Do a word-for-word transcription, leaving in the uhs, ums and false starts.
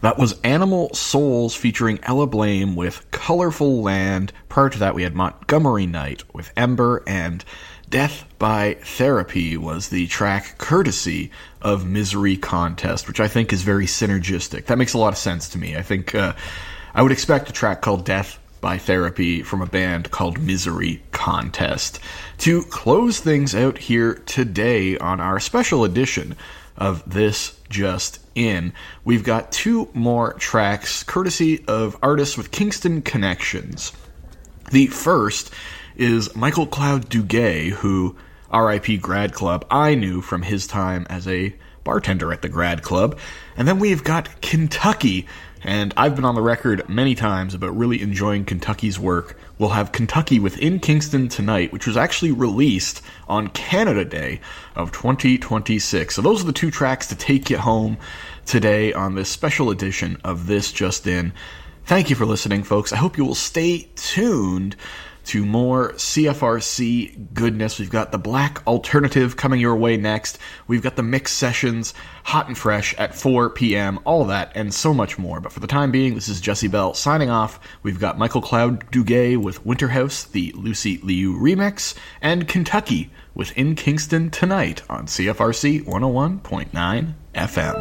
That was Animal Souls featuring Ella Blame with Colorful Land. Prior to that, we had Montgomery Night with Ember, and Death by Therapy was the track courtesy of Misery Contest, which I think is very synergistic. That makes a lot of sense to me. I think uh, I would expect a track called Death by Therapy from a band called Misery Contest. To close things out here today on our special edition of This Just In, we've got two more tracks courtesy of artists with Kingston connections. The first is Michael Cloud Duguay, who, R I P Grad Club, I knew from his time as a bartender at the Grad Club. And then we've got Kentucky, and I've been on the record many times about really enjoying Kentucky's work. We'll have Kentucky Within Kingston Tonight, which was actually released on Canada Day of twenty twenty-six. So those are the two tracks to take you home today on this special edition of This Just In. Thank you for listening, folks. I hope you will stay tuned to more C F R C goodness. We've got the Black Alternative coming your way next. We've got the Mix Sessions, hot and fresh at four p.m., all that, and so much more. But for the time being, this is Jesse Bell signing off. We've got Michael Cloud Duguay with Winterhouse, the Lucy Liu remix, and Kentucky Within Kingston Tonight on C F R C one oh one point nine F M.